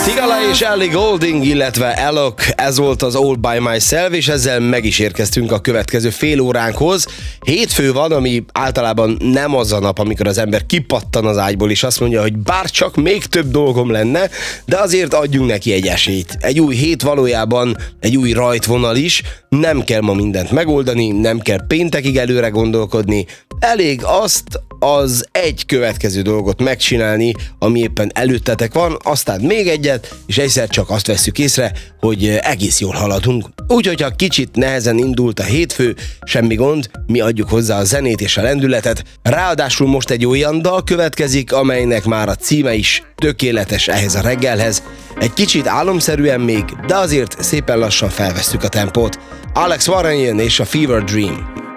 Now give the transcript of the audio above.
Sigala és Ellie Goulding, illetve Alok, ez volt az All By Myself, és ezzel meg is érkeztünk a következő fél óránkhoz. Hétfő van, ami általában nem az a nap, amikor az ember kipattan az ágyból, és azt mondja, hogy bár csak még több dolgom lenne, de azért adjunk neki egy esélyt. Egy új hét valójában egy új rajtvonal is, nem kell ma mindent megoldani, nem kell péntekig előre gondolkodni, elég az egy következő dolgot megcsinálni, ami éppen előttetek van, aztán még egyet, és egyszer csak azt vesszük észre, hogy egész jól haladunk. Úgyhogy ha kicsit nehezen indult a hétfő, semmi gond, mi adjuk hozzá a zenét és a lendületet. Ráadásul most egy olyan dal következik, amelynek már a címe is tökéletes ehhez a reggelhez. Egy kicsit álomszerűen még, de azért szépen lassan felvesszük a tempót. Alex Warren jön és a Fever Dream.